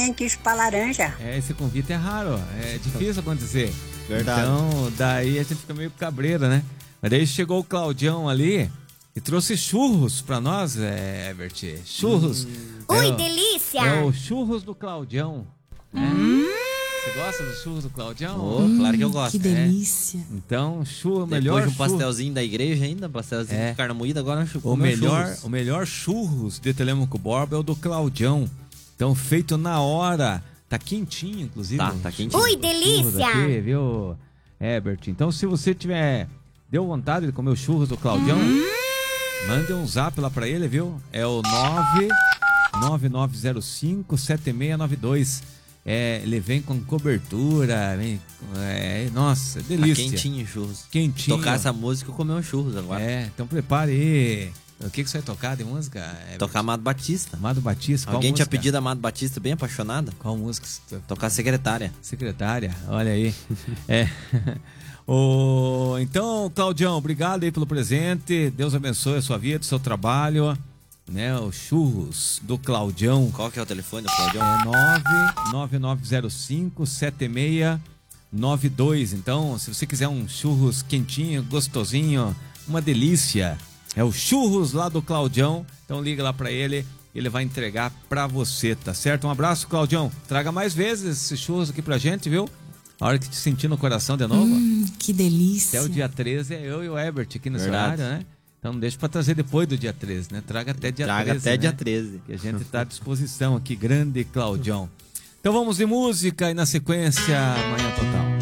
nem quis chupar laranja. Esse convite é raro, é difícil acontecer. Verdade. Então, daí a gente fica meio cabreiro, né? Mas daí chegou o Claudião ali e trouxe churros pra nós, Herbert. Churros. Ui, delícia! É o churros do Claudião. Né? Você gosta dos churros do Claudião? Claro que eu gosto. Que delícia. Então, churro, Depois melhor de um churro. pastelzinho da igreja ainda, pastelzinho de carne moída, agora O melhor churros de Telêmaco Borba é o do Claudião. Então, feito na hora. Tá quentinho, inclusive. Tá quentinho. Ui, delícia! Aqui, viu, Herbert? Então, se você deu vontade de comer o churros do Claudião, mande um zap lá pra ele, viu? É o 99905-7692. Ele vem com cobertura, nossa, delícia. Tá quentinho, churros. Quentinho. Tocar essa música e comer um churros agora. Então prepare aí. O que você vai tocar de música? Tocar Amado Batista. Amado Batista, qual Alguém música? tinha pedido Amado Batista, bem apaixonada? Qual música? Tocar Secretária. Secretária, olha aí. Então, Claudião, obrigado aí pelo presente. Deus abençoe a sua vida, o seu trabalho. Né, os churros do Claudião. Qual que é o telefone do Claudião? 99905-7692. Então, se você quiser um churros quentinho, gostosinho, uma delícia, é o churros lá do Claudião. Então liga lá pra ele, ele vai entregar pra você, tá certo? Um abraço, Claudião. Traga mais vezes esses churros aqui pra gente, viu? A hora que te sentir no coração de novo. Que delícia. Até o dia 13 é eu e o Herbert aqui nesse Verdade. horário, né? Então não deixa pra trazer depois do dia 13, né? Traga até dia 13. Traga até né? dia 13. Que a gente tá à disposição aqui, grande Claudião. Então vamos de música e na sequência, Manhã Total.